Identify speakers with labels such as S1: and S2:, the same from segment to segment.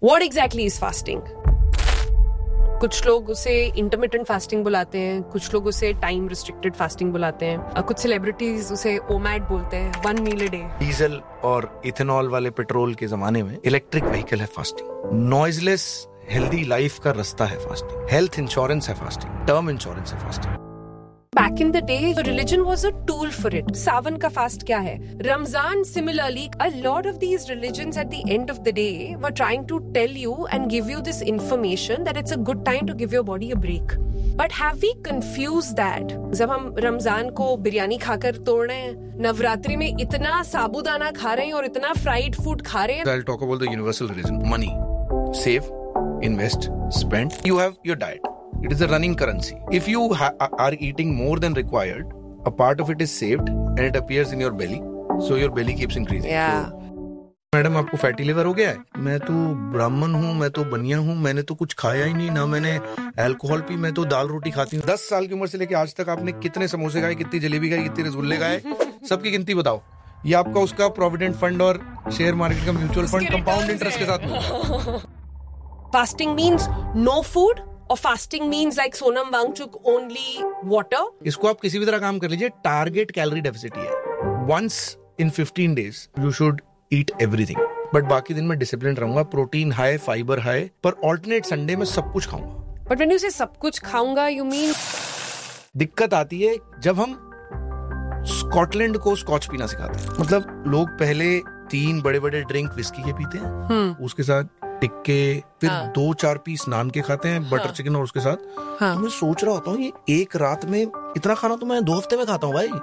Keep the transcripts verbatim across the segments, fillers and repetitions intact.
S1: What exactly is fasting? कुछ लोग उसे इंटरमिटेंट फास्टिंग बुलाते हैं, कुछ लोग उसे टाइम रिस्ट्रिक्टेड फास्टिंग बुलाते हैं, कुछ सेलिब्रिटीज उसे ओमैड बोलते हैं, one meal a day.
S2: Diesel और इथेनॉल वाले पेट्रोल के जमाने में इलेक्ट्रिक व्हीकल है फास्टिंग। नॉइजलेस हेल्दी लाइफ का रास्ता है फास्टिंग। हेल्थ इंश्योरेंस है फास्टिंग। टर्म इंश्योरेंस है fasting.
S1: Back in the day, the religion was a tool for it. सावन का फास्ट क्या है? Ramzan, similarly, a lot of these religions at the end of the day were trying to tell you and give you this information that it's a good time to give your body a break. But have we confused that? जब हम रमजान को बिरयानी खाकर तोड़ रहे हैं, नवरात्रि में इतना साबूदाना खा रहे हैं और इतना फ्राइड फूड खा रहे हैं।
S2: I'll talk about the universal religion. Money. Save, invest, spend. You have your diet. It is a running currency. If you ha- are eating more than required, a part of it is saved and it appears in your belly. So your belly keeps increasing.
S1: Yeah.
S2: Madam आपको fatty liver हो गया है? मैं तो ब्राह्मण हूँ, मैं तो बनिया हूँ, मैंने तो कुछ खाया ही नहीं, ना मैंने अल्कोहल पी, मैं तो दाल रोटी खाती हूँ। दस साल की उम्र से लेके आज तक आपने कितने समोसे खाए, कितनी जलेबी खाई, कितने रसगुल्ले खाए, सबकी गिनती बताओ। ये आपका उसका प्रोविडेंट फंड और शेयर मार्केट का म्यूचुअल फंड कंपाउंड इंटरेस्ट के साथ।
S1: Fasting means no food? Or fasting means like Sonam Wangchuk only water?
S2: इसको आप किसी भी तरह काम कर लीजिए, टारगेट कैलोरी डेफिसिट ही है। Once in fifteen days you should eat everything. But बाकी दिन में डिसिप्लिन रहूंगा, प्रोटीन हाई, फाइबर हाई, पर ऑल्टरनेट संडे में सब कुछ खाऊंगा।
S1: But when you say सब कुछ खाऊंगा, you mean?
S2: दिक्कत आती है जब हम स्कॉटलैंड को स्कॉच पीना सिखाते हैं। मतलब लोग पहले तीन बड़े बड़े ड्रिंक विस्की के पीते हैं, hmm. उसके साथ टिक्के, फिर हाँ. दो चार पीस नान के खाते हैं, बटर हाँ. चिकन और उसके साथ। हाँ. तो मैं सोच रहा होता हूँ ये एक रात में इतना खाना तो मैं दो हफ्ते में खाता हूँ भाई।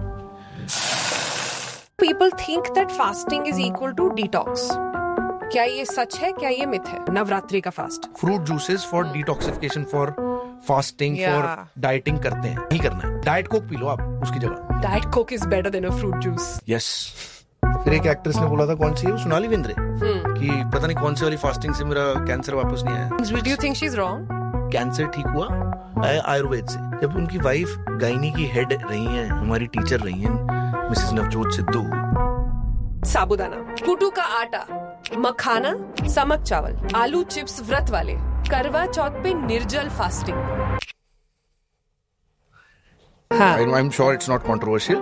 S1: People think that fasting is equal to detox. क्या ये सच है? क्या ये मिथ है? नवरात्रि का fast.
S2: Fruit juices for detoxification, for fasting, for dieting करते हैं, नहीं करना है। डाइट कोक पी लो आप उसकी जगह।
S1: Diet Coke is better than a fruit juice.
S2: Yes. फिर एक एक्ट्रेस ने बोला था, कौन सी है, सोनाली बेंद्रे, कि पता नहीं कौन सी वाली फास्टिंग से मेरा कैंसर वापस नहीं आया।
S1: Do you think she's wrong?
S2: Cancer ठीक हुआ आयुर्वेद से। जब उनकी वाइफ गायनी की हेड रही हैं, हमारी टीचर रही हैं, मिसेस नवजोत सिद्धू।
S1: साबूदाना, कुटू का आटा, मखाना, समक चावल, आलू चिप्स व्रत वाले, करवा चौथ पे निर्जल फास्टिंग। हाँ.
S2: I'm, I'm sure it's not controversial.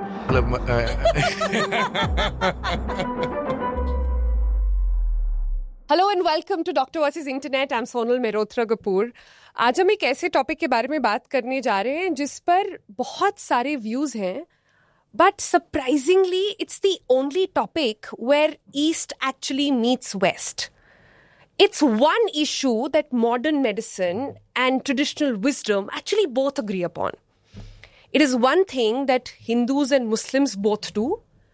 S1: Hello and welcome to Doctor versus Internet. I'm Sonal Mehrotra Kapoor. आज हम एक ऐसे टॉपिक के बारे में बात करने जा रहे हैं जिस पर बहुत सारे व्यूज हैं, but surprisingly it's the only topic where East actually meets West. It's one issue that modern medicine and traditional wisdom actually both agree upon. It is one thing that Hindus and Muslims both do.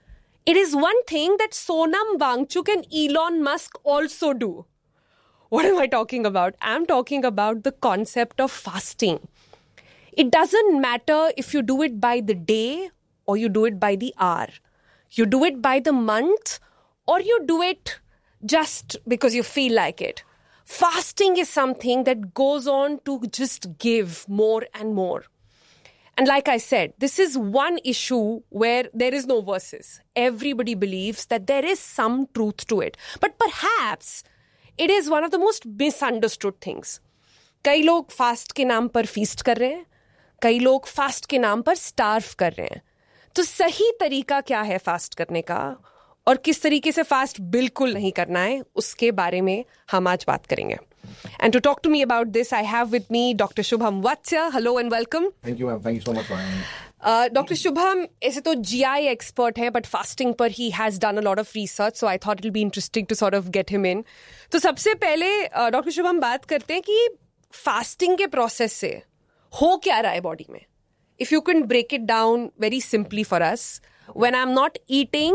S1: It is one thing that Sonam Wangchuk and Elon Musk also do. What am I talking about? I'm talking about the concept of fasting. It doesn't matter if you do it by the day or you do it by the hour. You do it by the month or you do it just because you feel like it. Fasting is something that goes on to just give more and more. And like I said, this is one issue where there is no versus. Everybody believes that there is some truth to it. But perhaps it is one of the most misunderstood things. कई लोग fast के नाम पर feast कर रहे हैं, कई लोग फास्ट के नाम पर स्टार्व कर रहे हैं। तो सही तरीका क्या है फास्ट करने का और किस तरीके से फास्ट बिल्कुल नहीं करना है, उसके बारे में हम आज बात करेंगे। And to talk to me about this, I have with me Doctor Shubham Vatsya. Hello and welcome.
S2: Thank you, ma'am. Thank you so much for having me.
S1: Uh, Doctor Shubham ऐसे तो G I expert है, but fasting पर he has done a lot of research, so I thought it'll be interesting to sort of get him in. तो सबसे पहले Doctor Shubham बात करते हैं कि fasting के process से हो क्या रहा है body में? If you can break it down very simply for us, when I'm not eating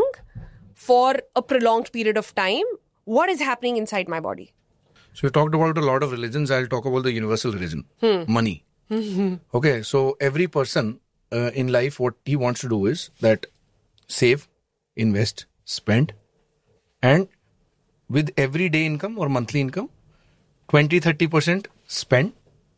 S1: for a prolonged period of time, what is happening inside my body?
S2: So you talked about a lot of religions. I'll talk about the universal religion, hmm. money. Mm-hmm. Okay, so every person uh, in life, what he wants to do is that save, invest, spend, and with everyday income or monthly income, twenty to thirty percent spend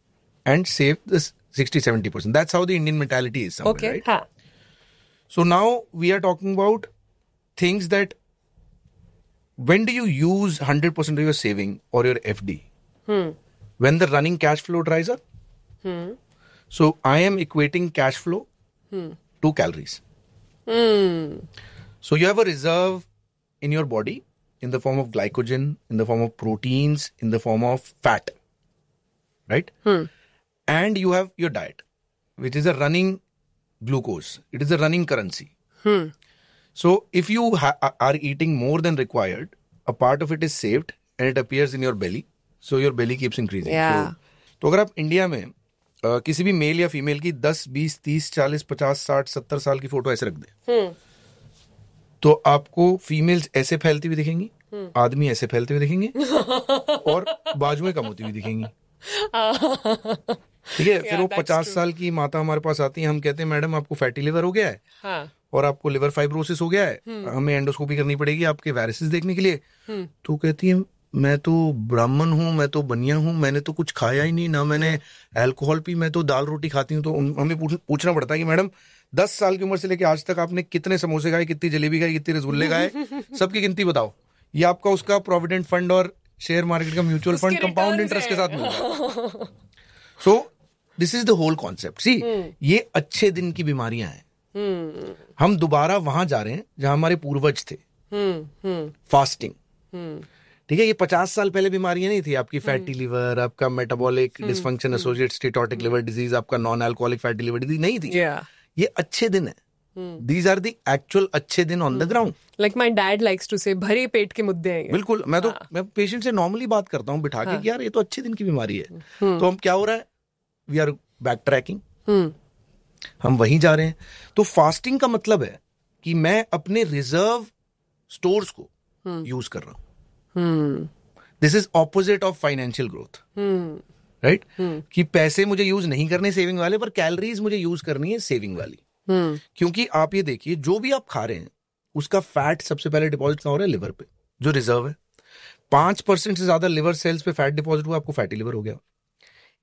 S2: and save this sixty to seventy percent. That's how the Indian mentality is.
S1: Okay.
S2: Right?
S1: Huh.
S2: So now we are talking about things that when do you use one hundred percent of your saving or your F D?
S1: Hmm.
S2: When the running cash flow dries up.
S1: Hmm.
S2: So I am equating cash flow
S1: Hmm.
S2: to calories.
S1: Hmm.
S2: So you have a reserve in your body in the form of glycogen, in the form of proteins, in the form of fat, right?
S1: Hmm.
S2: And you have your diet, which is a running glucose. It is a running currency.
S1: Hmm.
S2: So if you ha- are eating more than required, a part of it is saved and it appears in your belly. So your belly keeps increasing.
S1: Yeah.
S2: So, तो अगर आप India में uh, किसी भी mail या female की दस, बीस, तीस, चालीस, पचास, साठ, सत्तर साल की फोटो ऐसे रख दे,
S1: Hmm.
S2: तो आपको फीमेल्स ऐसे फैलती हुई दिखेंगी, आदमी ऐसे फैलते हुए दिखेंगे और बाजुएं कम होती हुई दिखेंगी. ठीक है. फिर वो पचास साल की माता हमारे पास आती है, हम कहते हैं मैडम आपको फैटी लिवर हो गया है.
S1: हाँ.
S2: और आपको लिवर फाइब्रोसिस हो गया है, हमें एंडोस्कोपी करनी पड़ेगी आपके वायरसेस देखने के लिए. तो कहती है मैं तो ब्राह्मण हूँ, मैं तो बनिया हूँ, मैंने तो कुछ खाया ही नहीं, ना मैंने अल्कोहल पी, मैं तो दाल रोटी खाती हूँ. तो हमें पूछना पड़ता है कि मैडम दस साल की उम्र से लेकर आज तक आपने कितने समोसे खाए, कितनी जलेबी खाई, कितने रसगुल्ले खाए, सबकी गिनती बताओ. ये आपका उसका प्रोविडेंट फंड और शेयर मार्केट का म्यूचुअल फंड कंपाउंड इंटरेस्ट के साथ मिलता है. So this is the whole concept. सी, ये अच्छे दिन की बीमारियां हैं.
S1: Hmm.
S2: हम दोबारा वहां जा रहे हैं जहां हमारे पूर्वज थे.
S1: Hmm. Hmm.
S2: फास्टिंग.
S1: Hmm.
S2: ठीक है. ये पचास साल पहले बीमारियां नहीं थी. आपकी फैटी लिवर, आपका metabolic dysfunction associated स्टेटोटिक liver disease, आपका non alcoholic fatty liver disease नहीं थी.
S1: Yeah.
S2: ये अच्छे दिन है. दीज आर दी एक्चुअल अच्छे दिन on the ground.
S1: Like my dad likes to say, भरे पेट के मुद्दे हैं ये.
S2: बिल्कुल. मैं तो मैं पेशेंट से नॉर्मली बात करता हूँ बिठा के कि यार ये तो अच्छे दिन की बीमारी है. तो हम क्या हो रहा है, we are back tracking.
S1: Hmm.
S2: हम वहीं जा रहे हैं. तो फास्टिंग का मतलब है कि मैं अपने रिजर्व स्टोर्स को यूज कर रहा हूं.
S1: Hmm.
S2: This is opposite of financial growth.
S1: Hmm.
S2: Right. कि पैसे मुझे यूज नहीं करने सेविंग वाले, पर कैलोरीज मुझे यूज करनी है सेविंग वाली.
S1: Hmm.
S2: क्योंकि आप ये देखिए, जो भी आप खा रहे हैं उसका फैट सबसे पहले डिपॉजिट कहाँ हो रहा है, लिवर पे, जो रिजर्व है. पांच परसेंट से ज्यादा लिवर सेल्स पे फैट डिपॉजिट हुआ, आपको फैटी लिवर हो गया.